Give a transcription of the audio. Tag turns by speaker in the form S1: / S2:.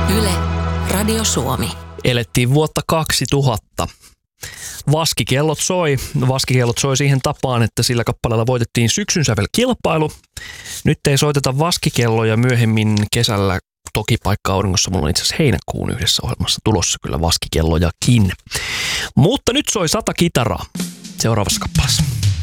S1: Yle, Radio Suomi.
S2: Elettiin vuotta 2000. Vaskikellot soi. Vaskikellot soi siihen tapaan, että sillä kappaleella voitettiin syksyn sävelkilpailu. Nyt ei soiteta vaskikelloja myöhemmin kesällä. Toki paikka auringossa mulla on itse asiassa heinäkuun yhdessä ohjelmassa tulossa kyllä vaskikellojakin. Mutta nyt soi 100 kitaraa seuraavassa kappaleessa.